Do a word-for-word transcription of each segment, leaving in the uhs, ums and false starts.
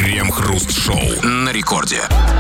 Крем-хруст-шоу на рекорде.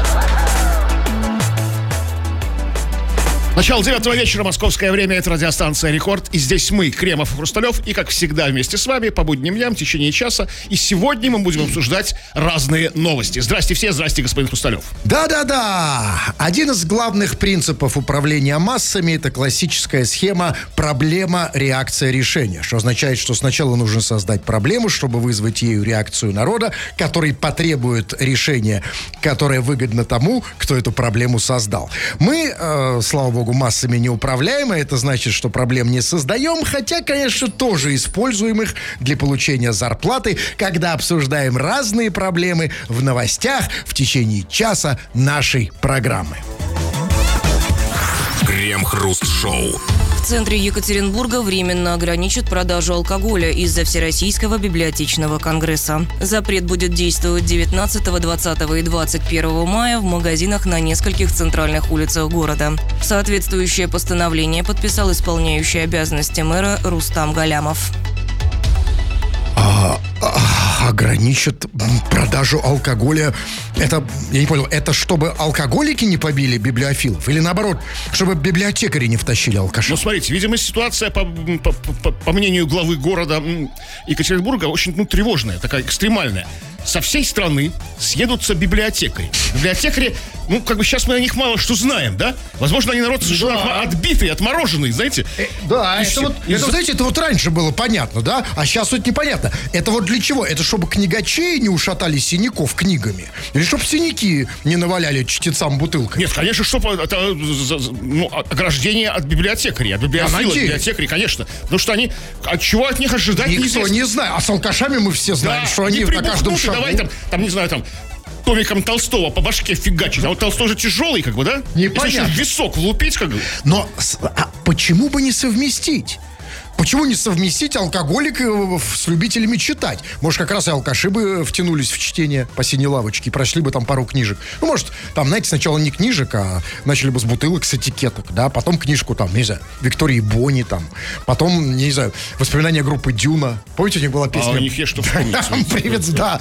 Начало девятого вечера, московское время, это радиостанция «Рекорд». И здесь мы, Кремов и Хрусталев. И, как всегда, вместе с вами по будним дням в течение часа. И сегодня мы будем обсуждать разные новости. Здрасте все, здрасте, господин Хрусталев. Да-да-да. Один из главных принципов управления массами – это классическая схема проблема, реакция, решение. Что означает, что сначала нужно создать проблему, чтобы вызвать ею реакцию народа, который потребует решения, которое выгодно тому, кто эту проблему создал. Мы, э, слава богу, массами неуправляемые, это значит, что проблем не создаем, хотя, конечно, тоже используем их для получения зарплаты, когда обсуждаем разные проблемы в новостях в течение часа нашей программы. Крем-хруст-шоу. В центре Екатеринбурга временно ограничат продажу алкоголя из-за Всероссийского библиотечного конгресса. Запрет будет действовать девятнадцатого, двадцатого и двадцать первого мая в магазинах на нескольких центральных улицах города. Соответствующее постановление подписал исполняющий обязанности мэра Рустам Галямов. А, а, ограничат продажу алкоголя. Это, я не понял, это чтобы алкоголики не побили библиофилов? Или наоборот, чтобы библиотекари не втащили алкашей? Ну, смотрите, видимо, ситуация, по, по, по, по мнению главы города Екатеринбурга, очень ну, тревожная, такая экстремальная. Со всей страны съедутся библиотекари. Библиотекари, ну, как бы сейчас мы о них мало что знаем, да? Возможно, они народ совершенно да. отбитый, отмороженный, знаете? Э, да, это, все, вот, из... это, знаете, это вот раньше было понятно, да? А сейчас вот непонятно. Это вот для чего? Это чтобы книгачеи не ушатали синяков книгами? Или чтобы синяки не наваляли чтецам бутылкой? Нет, конечно, чтобы это ну, ограждение от библиотекарей, от библиофилов, библиотекарей, конечно. Потому что они, от чего от них ожидать Никто неизвестно. не знает. А с алкашами мы все знаем, да, что они на каждом шагу. Давай там, там, не знаю, там, томиком Толстого по башке фигачить. А вот Толстой же тяжелый, как бы, да? Непонятно. Если в висок влупить, как бы. Но а почему бы не совместить? Почему не совместить алкоголиков с любителями читать? Может, как раз и алкаши бы втянулись в чтение по синей лавочке и прошли бы там пару книжек. Ну, может, там, знаете, сначала не книжек, а начали бы с бутылок, с этикеток, да, потом книжку там, не знаю, Виктории Бонни там, потом, не знаю, воспоминания группы Дюна. Помните, у них была песня? А у них есть что вспомнить. Привет, да.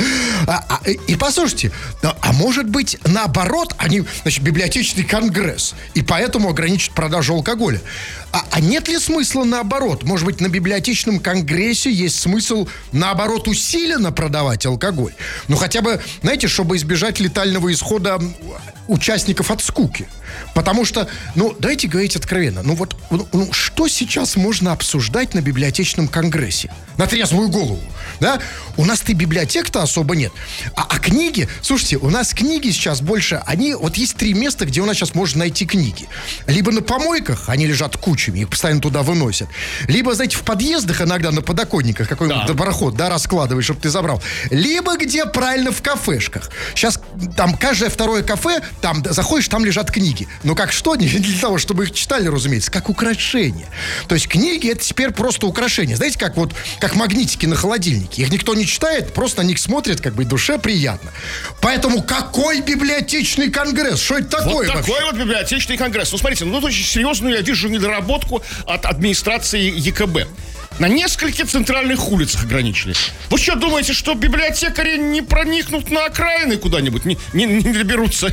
И послушайте, а может быть, наоборот, они, значит, библиотечный конгресс, и поэтому ограничат продажу алкоголя. А, а нет ли смысла наоборот? Может быть, на библиотечном конгрессе есть смысл, наоборот, усиленно продавать алкоголь? Ну, хотя бы, знаете, чтобы избежать летального исхода участников от скуки. Потому что, ну, давайте говорить откровенно. Ну, вот, ну, ну, что сейчас можно обсуждать на библиотечном конгрессе? На трезвую голову, да? У нас-то и библиотек-то особо нет. А, а книги, слушайте, у нас книги сейчас больше, они, вот есть три места, где у нас сейчас можно найти книги. Либо на помойках, они лежат кучами, их постоянно туда выносят. Либо, знаете, в подъездах иногда на подоконниках какой-нибудь да. доброход, да, раскладываешь, чтобы ты забрал. Либо где, правильно, в кафешках. Сейчас там каждое второе кафе, там заходишь, там лежат книги. Но как что? Не для того, чтобы их читали, разумеется, как украшение. То есть книги — это теперь просто украшение. Знаете, как вот, как магнитики на холодильнике. Их никто не читает, просто на них смотрят, как бы душе приятно. Поэтому какой библиотечный конгресс? Что это такое вот вообще? такой вот библиотечный конгресс. Ну, смотрите, ну, тут очень серьезную, я вижу, недоработку от администрации ЕКБ. На нескольких центральных улицах ограничили. Вы что, думаете, что библиотекари не проникнут на окраины куда-нибудь? Не, не, не доберутся?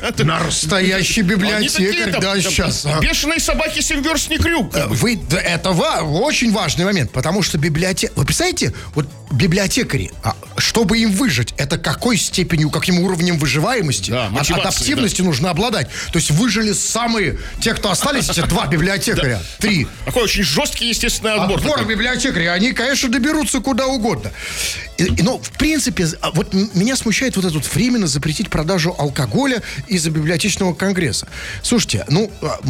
Настоящий библиотекарь, да, там, сейчас. А. Бешеные собаки семверстный крюк. Вы, да, это ва- очень важный момент, потому что библиотека... Вы представляете, вот библиотекари, а, чтобы им выжить, это какой степенью, каким уровнем выживаемости, да, от, адаптивности да. нужно обладать. То есть выжили самые, те, кто остались, эти два библиотекаря, три. Такой очень жесткий, естественный отбор. Отбор библиотекарей, они, конечно, доберутся куда угодно. И, и, но, в принципе, вот меня смущает вот это вот временно запретить продажу алкоголя из-за библиотечного конгресса. Слушайте, ну,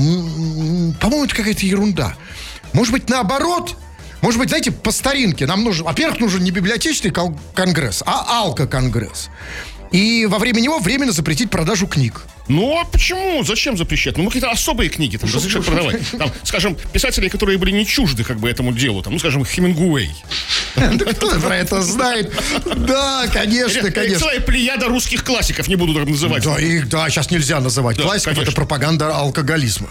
по-моему, это какая-то ерунда. Может быть, наоборот... Может быть, знаете, по старинке нам нужен... Во-первых, нужен не библиотечный конгресс, а алко-конгресс. И во время него временно запретить продажу книг. Ну, а почему? Зачем запрещать? Ну, какие-то особые книги там разрешают продавать. Там, скажем, писатели, которые были не чужды как бы этому делу. Там, ну, скажем, Хемингуэй. Кто про это знает? Да, конечно, конечно. Целая плеяда русских классиков, не буду так называть. Да, их, да, сейчас нельзя называть классиков, это пропаганда алкоголизма.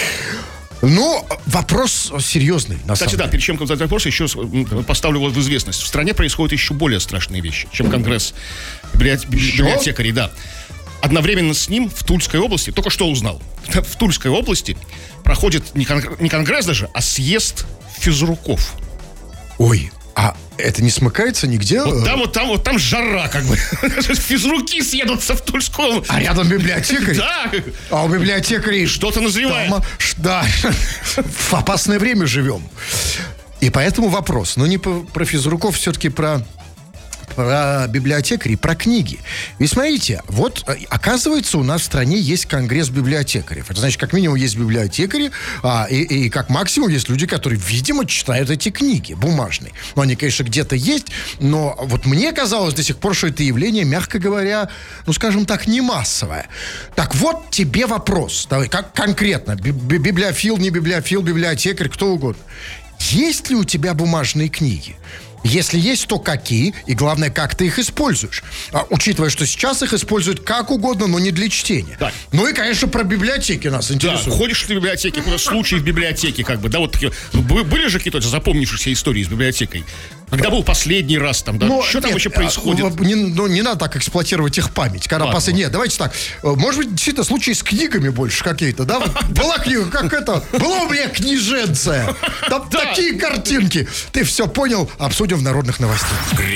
Ну, вопрос серьезный, на Кстати, самом да, деле. перед чем задать вопрос, еще поставлю вот в известность. В стране происходят еще более страшные вещи, чем конгресс библи- библиотекарей, да. Одновременно с ним в Тульской области, только что узнал, в Тульской области проходит не, кон- не конгресс даже, а съезд физруков. Ой, а это не смыкается нигде? Вот там, вот там, вот там жара, как бы. Физруки съедутся в Тульскую. А рядом библиотекарь? Да. А у библиотекарей... Что-то назревает. Там, ш- да, в опасное время живем. И поэтому вопрос, но не по- про физруков, все-таки про... про библиотекарей, про книги. Ведь смотрите, вот оказывается, у нас в стране есть конгресс библиотекарей. Это значит, как минимум есть библиотекари, а, и, и как максимум есть люди, которые, видимо, читают эти книги бумажные. Ну, они, конечно, где-то есть, но вот мне казалось до сих пор, что это явление, мягко говоря, ну, скажем так, не массовое. Так вот, тебе вопрос. Давай, как конкретно? Би- би- библиофил, не библиофил, библиотекарь, кто угодно. Есть ли у тебя бумажные книги? Если есть, то какие? И главное, как ты их используешь? А, учитывая, что сейчас их используют как угодно, но не для чтения. Да. Ну и, конечно, про библиотеки нас Да, интересует. ходишь в библиотеке, какой-то случай в библиотеке, как бы, да, вот такие. Бы- Были же какие-то запомнившиеся истории с библиотекой? Когда был последний раз там, да? Но Что там нет, вообще происходит? а, Не, ну, не надо так эксплуатировать их память. Когда Ладно, после... Нет, давайте так. Э, Может быть, действительно, случаи с книгами больше какие-то, да? Вот была книга, как это? Была у меня книженция. Там Да. такие картинки. Ты все понял? Обсудим в народных новостях.